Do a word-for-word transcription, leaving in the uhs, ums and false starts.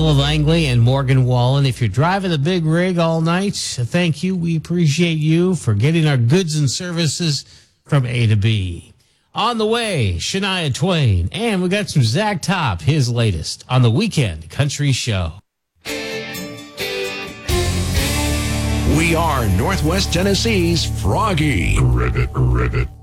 Ella Langley and Morgan Wallen. If you're driving the big rig all night, thank you. We appreciate you for getting our goods and services from A to B. On the way, Shania Twain. And we got some Zach Top, his latest, on the Weekend Country Show. We are Northwest Tennessee's Froggy. Ribbit, ribbit.